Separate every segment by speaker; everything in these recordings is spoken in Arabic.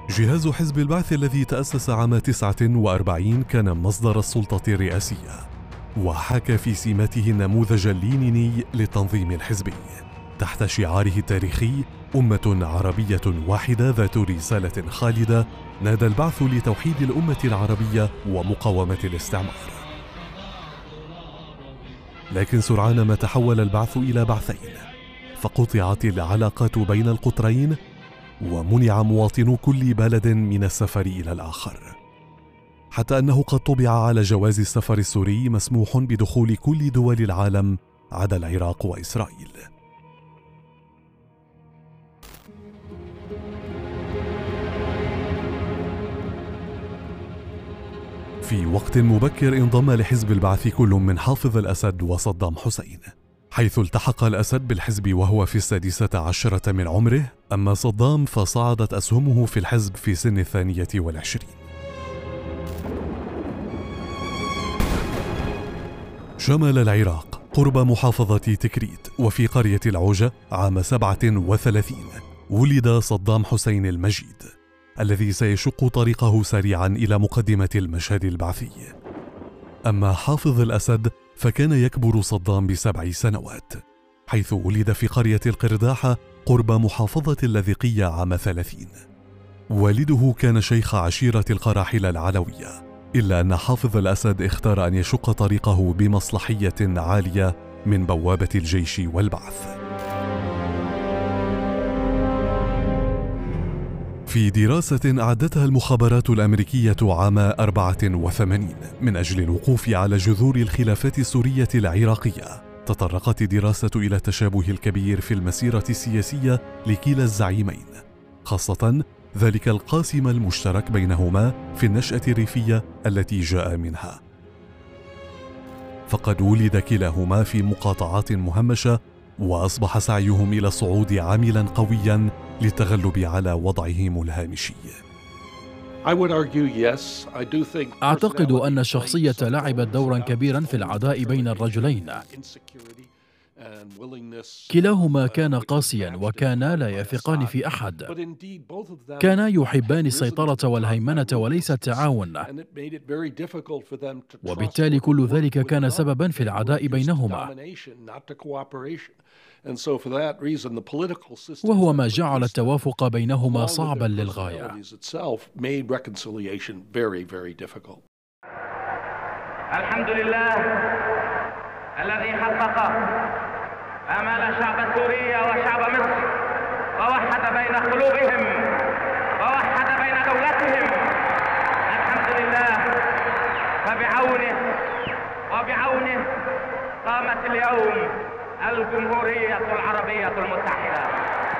Speaker 1: جهاز حزب البعث الذي تأسس عام 49 كان مصدر السلطة الرئاسية، وحاكى في سماته النموذج اللينيني للتنظيم الحزبي تحت شعاره التاريخي أمة عربية واحدة ذات رسالة خالدة. نادى البعث لتوحيد الأمة العربية ومقاومة الاستعمار. لكن سرعان ما تحول البعث إلى بعثين، فقطعت العلاقات بين القطرين، ومنع مواطنو كل بلد من السفر إلى الآخر، حتى أنه قد طبع على جواز السفر السوري مسموح بدخول كل دول العالم عدا العراق وإسرائيل. في وقت مبكر انضم لحزب البعث كل من حافظ الأسد وصدام حسين، حيث التحق الأسد بالحزب وهو في 16 من عمره، أما صدام فصعدت أسهمه في الحزب في سن 22. شمال العراق قرب محافظة تكريت وفي قرية العوجة عام 37 ولد صدام حسين المجيد، الذي سيشق طريقه سريعا إلى مقدمة المشهد البعثي. أما حافظ الأسد فكان يكبر صدام ب7 سنوات، حيث ولد في قرية القرداحة قرب محافظة اللاذقية عام 30. والده كان شيخ عشيرة القراحلة العلوية، إلا أن حافظ الأسد اختار أن يشق طريقه بمصلحية عالية من بوابة الجيش والبعث. في دراسة أعدتها المخابرات الأمريكية عام 84 من أجل الوقوف على جذور الخلافات السورية العراقية، تطرقت الدراسة إلى التشابه الكبير في المسيرة السياسية لكلا الزعيمين، خاصة ذلك القاسم المشترك بينهما في النشأة الريفية التي جاء منها. فقد ولد كلاهما في مقاطعات مهمشة، وأصبح سعيهم إلى الصعود عاملا قويا للتغلب على وضعهم الهامشي.
Speaker 2: أعتقد أن الشخصية لعبت دورا كبيرا في العداء بين الرجلين. كلاهما كان قاسيا وكانا لا يثقان في أحد، كانا يحبان السيطرة والهيمنة وليس التعاون، وبالتالي كل ذلك كان سببا في العداء بينهما، وهو ما جعل التوافق بينهما صعبا للغاية.
Speaker 3: الحمد لله الذي حقق آمال شعب سوريا وشعب مصر، ووحد بين قلوبهم ووحد بين دولتهم. الحمد لله، وبعونه قامت اليوم الجمهورية العربية المتحدة.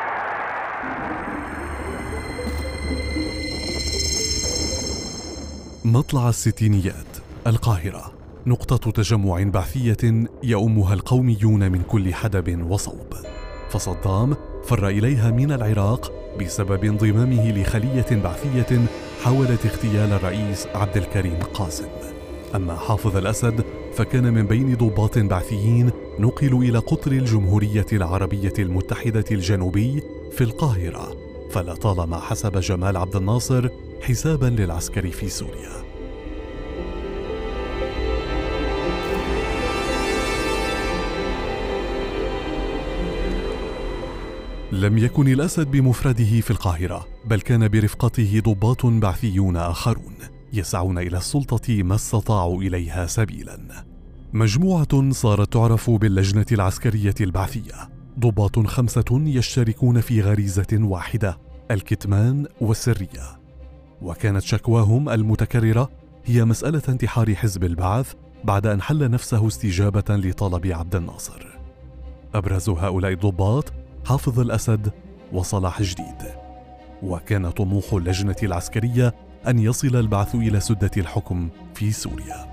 Speaker 1: مطلع الستينيات، القاهرة، نقطة تجمع بعثية يؤمها القوميون من كل حدب وصوب، فصدام فر إليها من العراق بسبب انضمامه لخلية بعثية حاولت اغتيال الرئيس عبد الكريم قاسم. أما حافظ الأسد فكان من بين ضباط بعثيين نقلوا إلى قطر الجمهورية العربية المتحدة الجنوبي في القاهرة، فلطالما حسب جمال عبد الناصر حسابا للعسكر في سوريا. لم يكن الأسد بمفرده في القاهرة، بل كان برفقته ضباط بعثيون آخرون يسعون إلى السلطة ما استطاعوا إليها سبيلا. مجموعة صارت تعرف باللجنة العسكرية البعثية، ضباط 5 يشتركون في غريزة واحدة: الكتمان والسرية. وكانت شكواهم المتكررة هي مسألة انتحار حزب البعث بعد أن حل نفسه استجابة لطلب عبد الناصر. أبرز هؤلاء الضباط حافظ الأسد وصلاح جديد. وكان طموح اللجنة العسكرية أن يصل البعث إلى سدة الحكم في سوريا.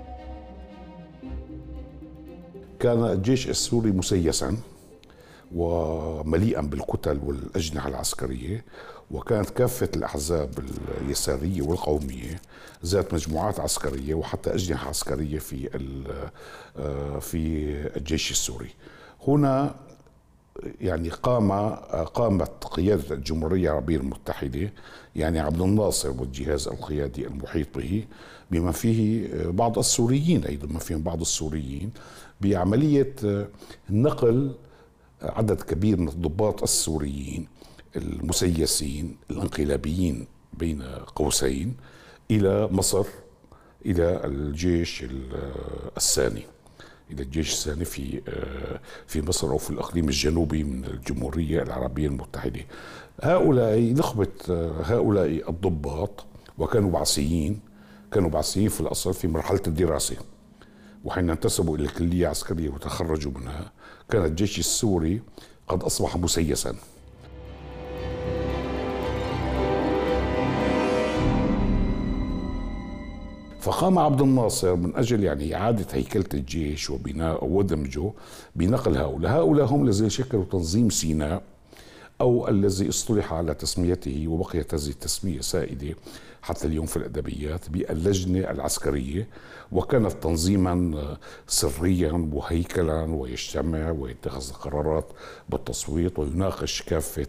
Speaker 4: كان الجيش السوري مسيسا ومليئا بالكتل والأجنحة العسكرية، وكانت كافة الأحزاب اليسارية والقومية ذات مجموعات عسكرية وحتى أجنحة عسكرية في الجيش السوري. هنا يعني قامت قيادة الجمهورية العربية المتحدة، يعني عبد الناصر والجهاز القيادي المحيط به، بما فيه بعض السوريين أيضا، بما فيهم بعض السوريين، بعملية نقل عدد كبير من الضباط السوريين المسيسين الانقلابيين بين قوسين إلى مصر، إلى الجيش الثاني، إلى الجيش الثاني في مصر أو في الإقليم الجنوبي من الجمهورية العربية المتحدة. هؤلاء نخبة هؤلاء الضباط، وكانوا بعثيين، كانوا بعثيين في الأصل في مرحلة الدراسة، وحين انتسبوا إلى الكلية العسكرية وتخرجوا منها كان الجيش السوري قد أصبح مسيسا. فقام عبد الناصر من أجل يعني إعادة هيكلة الجيش وبناء ودمجه بنقل هؤلاء هم الذين شكلوا تنظيم سيناء، أو الذي اصطلح على تسميته وبقيت هذه التسمية سائدة حتى اليوم في الأدبيات باللجنة العسكرية، وكانت تنظيما سريا وهيكلا، ويجتمع ويتخذ قرارات بالتصويت ويناقش كافة